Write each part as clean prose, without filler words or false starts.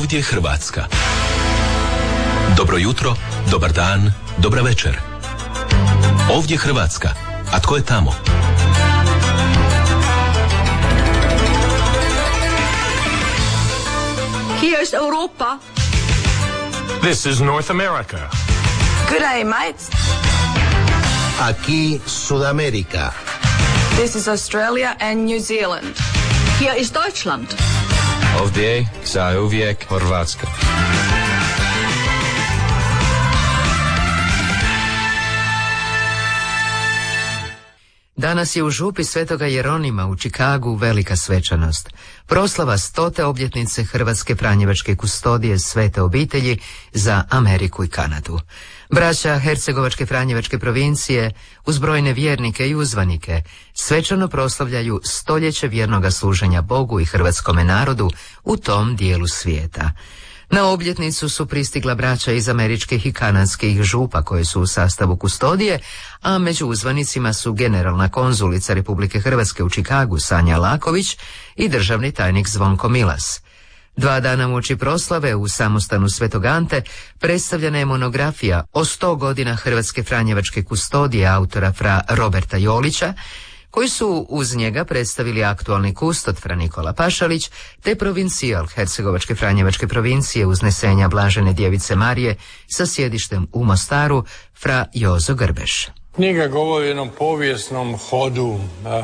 Ovdje Hrvatska. Dobro jutro, dobar dan, dobra večer. Ovdje Hrvatska. A tko je tamo? Hier is Europa. This is North America. G'day, mates. Aquí Sudamérica. This is Australia and New Zealand. Hier is Deutschland. Ovdje zauvijek Hrvatska. Danas je u župi Svetoga Jeronima u Čikagu velika svečanost. Proslava 100. obljetnice Hrvatske franjevačke kustodije Svete obitelji za Ameriku i Kanadu. Braća Hercegovačke franjevačke provincije uz brojne vjernike i uzvanike svečano proslavljaju stoljeće vjernoga služenja Bogu i hrvatskome narodu u tom dijelu svijeta. Na obljetnicu su pristigla braća iz američkih i kanadskih župa koje su u sastavu kustodije, a među uzvanicima su generalna konzulica Republike Hrvatske u Čikagu Sanja Laković i državni tajnik Zvonko Milas. 2 dana uoči proslave u samostanu Svetog Ante predstavljena je monografija o 100 godina Hrvatske franjevačke kustodije autora fra Roberta Jolića, koji su uz njega predstavili aktualni kustod fra Nikola Pašalić te provincijal Hercegovačke franjevačke provincije Uznesenja Blažene Djevice Marije sa sjedištem u Mostaru fra Jozo Grbeš. Knjiga govori o jednom povijesnom hodu,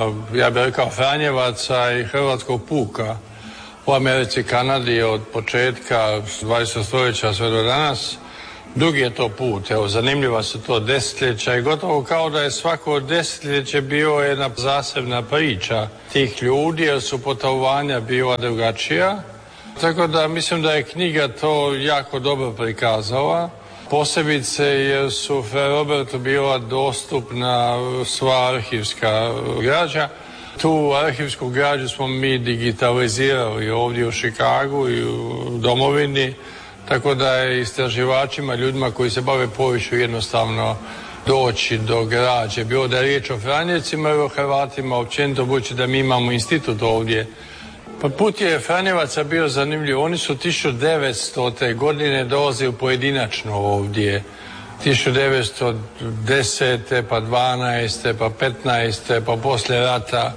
ja bih rekao Franjevaca i hrvatskog puka u Americi i Kanadi od početka 20. stoljeća sve do danas. Dugi je to put, evo, zanimljiva su to desetljeća i gotovo kao da je svako desetljeće bio jedna zasebna priča tih ljudi, jer su putovanja bila drugačija. Tako da mislim da je knjiga to jako dobro prikazala, posebice jer su fra Robertu bila dostupna sva arhivska građa. Tu arhivsku građu smo mi digitalizirali ovdje u Čikagu i u domovini, tako da je istraživačima, ljudima koji se bave poviješću jednostavno doći do građe. Bilo da je riječ o Franjevcima ili o Hrvatima općenito, budući da mi imamo institut ovdje. Pa put je Franjevaca bio zanimljiv. Oni su 1900. godine dolazili pojedinačno ovdje. 1910. pa 12. pa 15. pa poslije rata.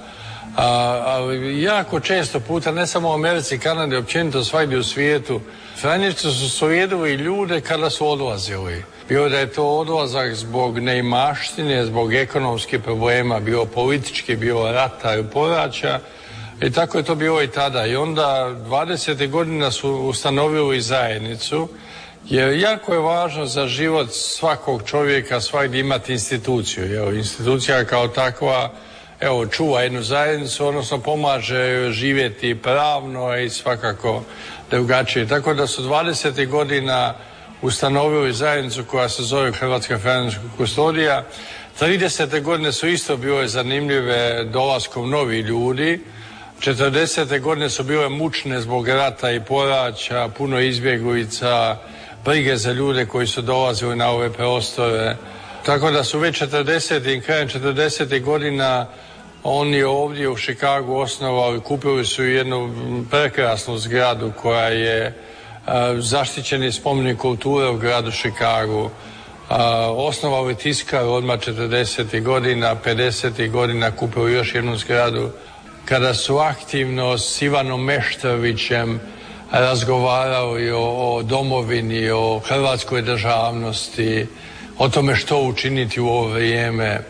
Ali jako često puta, ne samo u Americi, Kanadi, općenito svagdje u svijetu, Franjevci su slijedili ljude kada su odlazili. Bilo da je to odlazak zbog neimaštine, zbog ekonomskih problema, bilo politički, bilo rata i poraća. I tako je to bilo i tada. I onda 20. godina su ustanovili zajednicu, jer jako je važno za život svakog čovjeka svagdje imati instituciju. Evo, institucija kao takva, evo, čuva jednu zajednicu, odnosno pomaže živjeti pravno i svakako drugačije. Tako da su 20. godina ustanovili zajednicu koja se zove Hrvatska franjevačka kustodija. 30. godine su isto bile zanimljive dolaskom novih ljudi. 40. godine su bile mučne zbog rata i poraća, puno izbjeglica, brige za ljude koji su dolazili na ove prostore. Tako da su već 40. i krajem 40. godina oni ovdje u Čikagu osnovali, kupili su jednu prekrasnu zgradu koja je zaštićeni spomenik kulture u gradu Čikagu. Osnovali tiskaru odmah 40. godina, 50. godina kupili još jednu zgradu. Kada su aktivno s Ivanom Meštrovićem razgovarali o domovini, o hrvatskoj državnosti, o tome što učiniti u ovo vrijeme.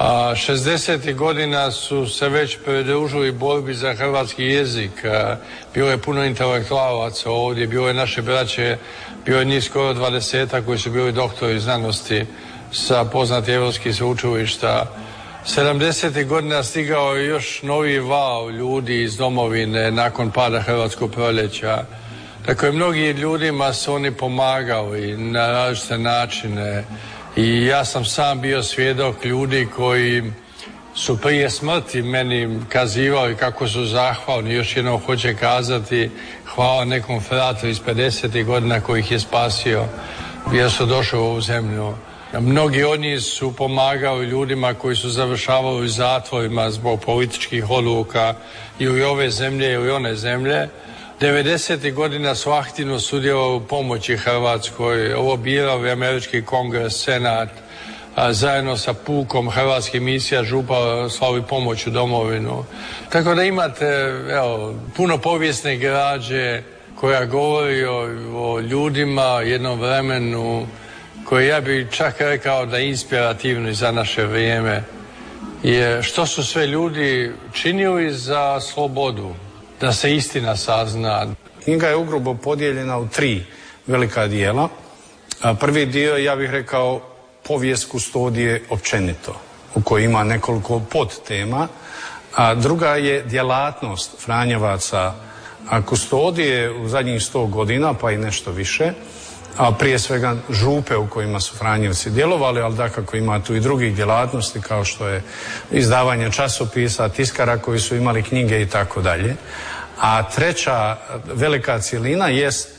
60. godina su se već pridružili borbi za hrvatski jezik. Bilo je puno intelektualaca ovdje, bilo je naše braće, bilo je njih skoro 20 koji su bili doktori znanosti sa poznatih evropskih sveučilišta. 70. godina stigao je još novi val ljudi iz domovine nakon pada Hrvatskog proljeća. Dakle, mnogi ljudima su oni pomagali na različite načine. I ja sam sam bio svjedok ljudi koji su prije smrti meni kazivali kako su zahvalni. Još jednom hoće kazati hvala nekom fratu iz 50. godina koji ih je spasio jer su došli u ovu zemlju. Mnogi od njih su pomagali ljudima koji su završavali u zatvorima zbog političkih odluka ili ove zemlje ili one zemlje. 90. godina su aktivno sudjelovali u pomoći Hrvatskoj. Ovo birao je Američki kongres, senat, zajedno sa pukom hrvatskih misija župa slavi pomoć u domovinu. Tako da imate puno povijesne građe koja govori o ljudima, jednom vremenu koje ja bih čak rekao da je inspirativno i za naše vrijeme. Je što su sve ljudi činili za slobodu, da se istina sazna. Knjiga je ugrubo podijeljena u 3 velika dijela. Prvi dio, ja bih rekao, povijest kustodije općenito, u kojoj ima nekoliko podtema, a druga je djelatnost Franjevaca kustodije u zadnjih 100 godina, pa i nešto više, a prije svega župe u kojima su Franjevci djelovali, ali dakako ima tu i drugih djelatnosti kao što je izdavanje časopisa, tiskara koji su imali knjige i tako dalje. A treća velika cjelina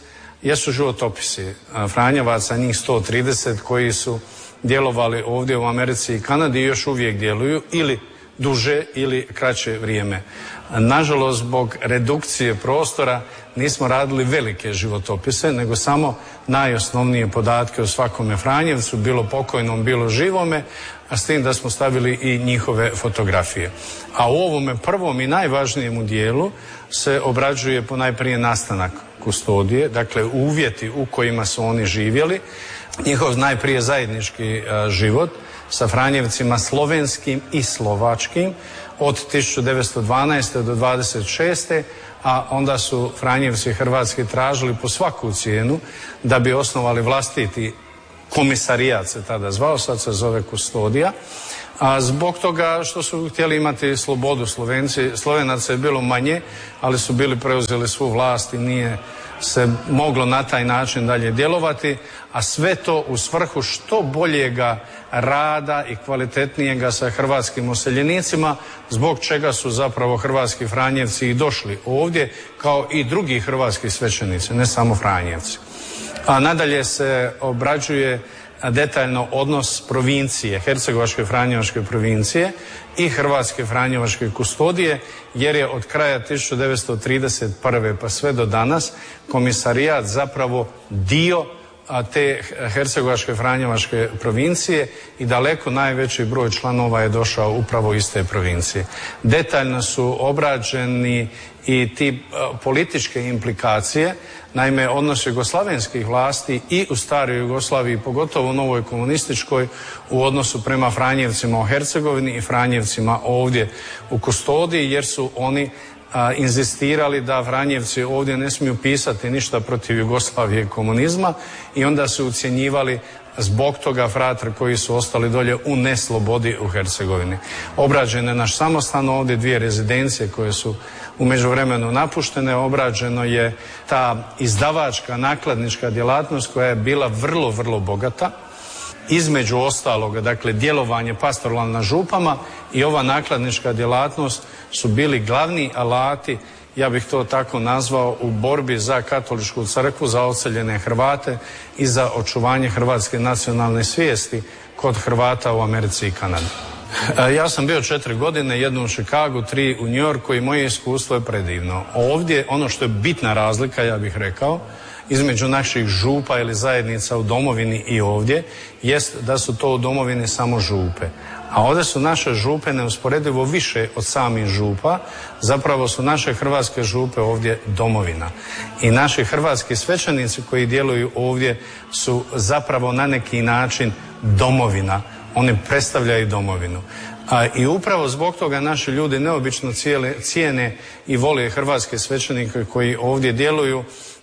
jesu životopisi Franjevaca, njih 130 koji su djelovali ovdje u Americi i Kanadi i još uvijek djeluju ili duže ili kraće vrijeme. Nažalost, zbog redukcije prostora nismo radili velike životopise, nego samo najosnovnije podatke o svakome Franjevcu, bilo pokojnom, bilo živome, a s tim da smo stavili i njihove fotografije. A u ovome prvom i najvažnijemu dijelu se obrađuje ponajprije nastanak kustodije, dakle uvjeti u kojima su oni živjeli, njihov najprije zajednički život sa Franjevcima slovenskim i slovačkim od 1912. do 1926. a onda su Franjevci hrvatski tražili po svaku cijenu da bi osnovali vlastiti komisarijat, se tada zvao, sad se zove kustodija, a zbog toga što su htjeli imati slobodu. Slovenaca je bilo manje, ali su bili preuzeli svu vlast i nije se moglo na taj način dalje djelovati, a sve to u svrhu što boljega rada i kvalitetnijega sa hrvatskim useljenicima, zbog čega su zapravo hrvatski Franjevci i došli ovdje, kao i drugi hrvatski svećenici, ne samo Franjevci. A nadalje se obrađuje detaljno odnos provincije, Hercegovačke Franjevačke provincije i Hrvatske Franjevačke kustodije, jer je od kraja 1931. pa sve do danas komisarijat zapravo dio te Hercegovačke Franjevačke provincije i daleko najveći broj članova je došao upravo iz te provincije. Detaljno su obrađeni i ti političke implikacije, naime odnos jugoslavenskih vlasti i u staroj Jugoslaviji, pogotovo u novoj komunističkoj, u odnosu prema Franjevcima u Hercegovini i Franjevcima ovdje u kustodiji, jer su oni inzistirali da Franjevci ovdje ne smiju pisati ništa protiv Jugoslavije i komunizma i onda su ucjenjivali zbog toga fratre koji su ostali dolje u neslobodi u Hercegovini. Obrađen je naš samostan ovdje, 2 rezidencije koje su u međuvremenu napuštene, obrađeno je ta izdavačka, nakladnička djelatnost koja je bila vrlo, vrlo bogata. Između ostaloga, dakle, djelovanje pastoralno na župama i ova nakladnička djelatnost su bili glavni alati, ja bih to tako nazvao, u borbi za katoličku crkvu, za odseljene Hrvate i za očuvanje hrvatske nacionalne svijesti kod Hrvata u Americi i Kanadi. Ja sam bio 4 godine, 1 u Chicagu, 3 u New Yorku i moje iskustvo je predivno. Ovdje, ono što je bitna razlika, ja bih rekao, između naših župa ili zajednica u domovini i ovdje, jest da su to u domovini samo župe. A ovdje su naše župe neusporedivo više od samih župa, zapravo su naše hrvatske župe ovdje domovina. I naši hrvatski svećenici koji djeluju ovdje su zapravo na neki način domovina. Oni predstavljaju domovinu. I upravo zbog toga naši ljudi neobično cijene i vole hrvatske svećenike koji ovdje djeluju.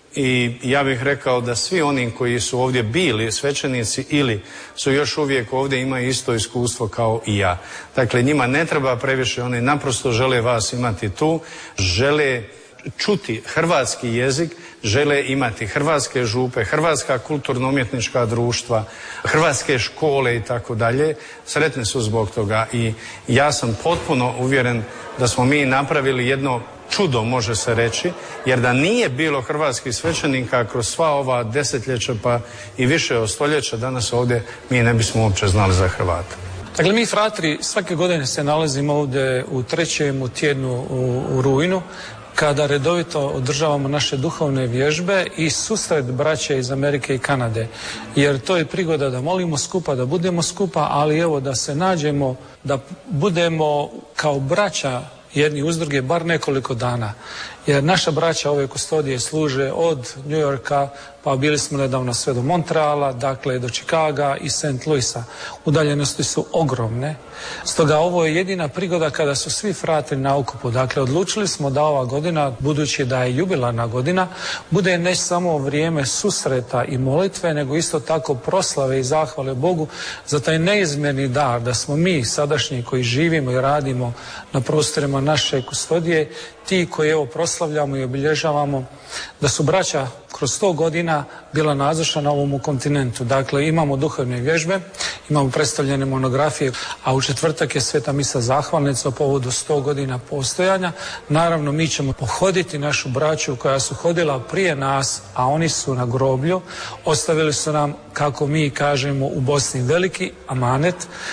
I ja bih rekao da svi oni koji su ovdje bili svećenici ili su još uvijek ovdje imaju isto iskustvo kao i ja. Dakle, njima ne treba previše, oni naprosto žele vas imati tu, žele čuti hrvatski jezik, žele imati hrvatske župe, hrvatska kulturno-umjetnička društva, hrvatske škole i tako dalje. Sretni su zbog toga i ja sam potpuno uvjeren da smo mi napravili jedno čudo, može se reći, jer da nije bilo hrvatskih svećenika kroz sva ova desetljeća pa i više od stoljeća, danas ovdje mi ne bismo uopće znali za Hrvata. Dakle, mi fratri svake godine se nalazimo ovdje u 3. tjednu u rujnu kada redovito održavamo naše duhovne vježbe i susret braće iz Amerike i Kanade. Jer to je prigoda da molimo skupa, da budemo skupa, ali evo da se nađemo, da budemo kao braća jedni uz druge bar nekoliko dana. Jer naša braća ove kustodije služe od New Yorka, pa bili smo nedavno sve do Montreala, dakle do Chicaga i St. Louisa. Udaljenosti su ogromne. Stoga ovo je jedina prigoda kada su svi frati na okupu. Dakle, odlučili smo da ova godina, budući da je jubilarna godina, bude ne samo vrijeme susreta i molitve, nego isto tako proslave i zahvale Bogu za taj neizmjerni dar da smo mi sadašnji koji živimo i radimo na prostorima naše kustodije, ti koji evo proslavljamo i obilježavamo, da su braća kroz 100 godina bila nazočna na ovom kontinentu. Dakle, imamo duhovne vježbe, imamo predstavljene monografije, a u četvrtak je Sveta misa zahvalnica o povodu 100 godina postojanja. Naravno, mi ćemo pohoditi našu braću koja su hodila prije nas, a oni su na groblju. Ostavili su nam, kako mi kažemo u Bosni, veliki amanet,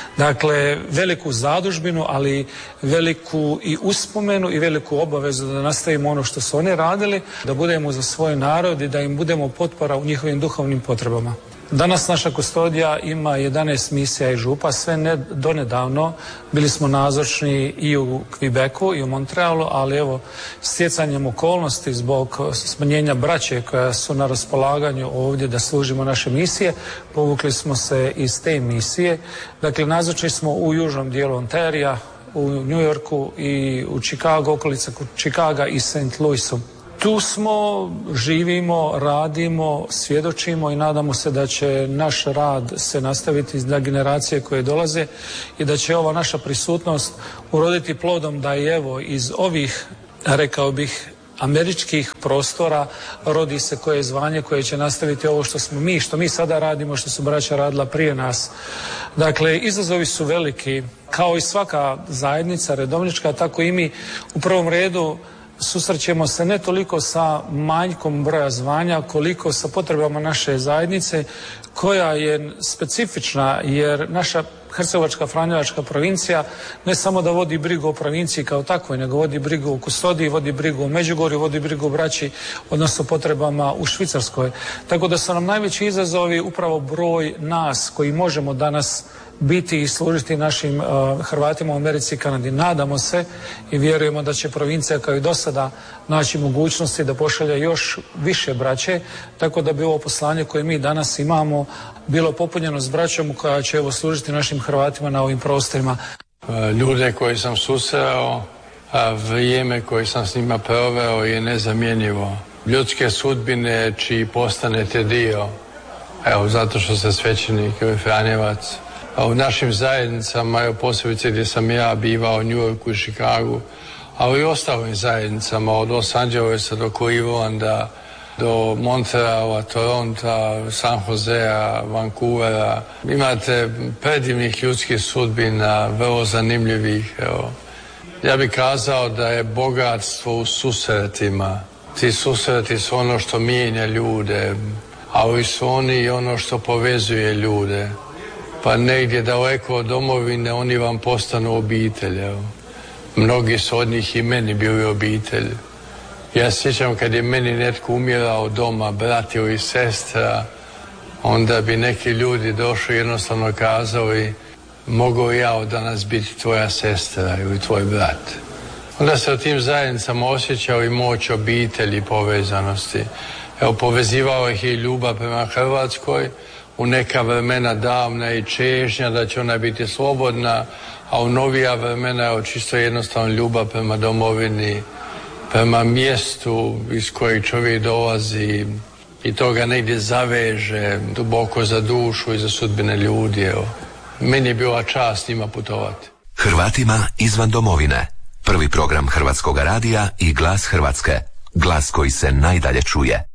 dakle veliku zadužbinu, ali veliku i uspomenu i veliku obavezu da nastavimo ono što su oni radili, da budemo za svoj narod i da im budemo potpora u njihovim duhovnim potrebama. Danas naša kustodija ima 11 misija i župa, sve donedavno bili smo nazočni i u Quebecu i u Montrealu, ali evo stjecanjem okolnosti zbog smanjenja braće koja su na raspolaganju ovdje da služimo naše misije, povukli smo se iz te misije. Dakle, nazočni smo u južnom dijelu Ontarija, u New Yorku i u Chicago, okolica Chicaga i St. Louisu. Tu smo, živimo, radimo, svjedočimo i nadamo se da će naš rad se nastaviti za generacije koje dolaze i da će ova naša prisutnost uroditi plodom da i evo iz ovih, rekao bih, američkih prostora rodi se koje zvanje koje će nastaviti ovo što mi sada radimo, što su braća radila prije nas. Dakle, izazovi su veliki, kao i svaka zajednica redovnička, tako i mi u prvom redu susrećemo se ne toliko sa manjkom broja zvanja, koliko sa potrebama naše zajednice, koja je specifična, jer naša Hercegovačka Franjevačka provincija ne samo da vodi brigu o provinciji kao takvoj, nego vodi brigu o kustodiji, vodi brigu o Međugorju, vodi brigu o braći, odnosno potrebama u Švicarskoj. Tako da su nam najveći izazovi upravo broj nas koji možemo danas biti i služiti našim Hrvatima u Americi i Kanadi. Nadamo se i vjerujemo da će provincija kao i do sada naći mogućnosti da pošalje još više braće, tako da bi ovo poslanje koje mi danas imamo bilo popunjeno s braćom koja će evo služiti našim Hrvatima na ovim prostorima. Ljude koje sam susreo, vrijeme koje sam s njima proveo je nezamjenjivo. Ljudske sudbine čiji postanete dio, evo zato što ste svećenik ili Franjevac. A u našim zajednicama, evo posebice gdje sam ja bivao u New Yorku i Chicagu, ali i ostalim zajednicama od Los Angelesa do Clevelanda, do Montreala, Toronta, San Josea, Vancouvera. Imate predivnih ljudskih sudbina, vrlo zanimljivih. Evo. Ja bih kazao da je bogatstvo u susretima. Ti susreti su ono što mijenja ljude, ali su oni i ono što povezuje ljude. Pa negdje daleko od domovine oni vam postanu obitelj. Evo. Mnogi su od njih i meni bili obitelj. Ja sjećam kad je meni netko umirao doma, brat ili sestra, onda bi neki ljudi došli i jednostavno kazali mogu li ja danas biti tvoja sestra ili tvoj brat. Onda se u tim zajednicama osjećao i moć obitelji i povezanosti. Evo, povezivao ih i ljubav prema Hrvatskoj, u neka vremena davna i čežnja da će ona biti slobodna, a u novija vremena je čisto jednostavno ljubav prema domovini, prema mjestu iz kojeg čovjek dolazi i to ga negdje zaveže duboko za dušu i za sudbine ljudi. Evo. Meni je bila čast njima putovati. Hrvatima izvan domovine. Prvi program Hrvatskog radija i Glas Hrvatske. Glas koji se najdalje čuje.